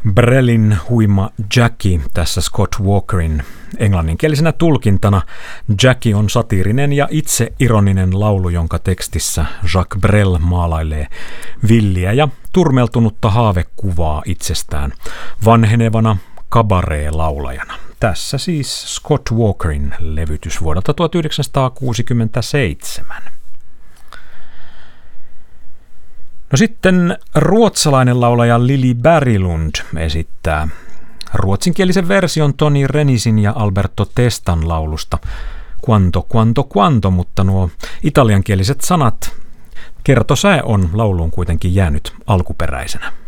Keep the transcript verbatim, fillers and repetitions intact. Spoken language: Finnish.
Brelin huima Jackie tässä Scott Walkerin englanninkielisenä tulkintana. Jackie on satiirinen ja itseironinen laulu, jonka tekstissä Jacques Brel maalailee villiä ja turmeltunutta haavekuvaa itsestään vanhenevana kabaree-laulajana. Tässä siis Scott Walkerin levytys vuodelta tuhatyhdeksänsataakuusikymmentäseitsemän. No sitten ruotsalainen laulaja Lili Berglund esittää ruotsinkielisen version Toni Renisin ja Alberto Testan laulusta Quanto, quanto, quanto, mutta nuo italiankieliset sanat kertosää on lauluun kuitenkin jäänyt alkuperäisenä.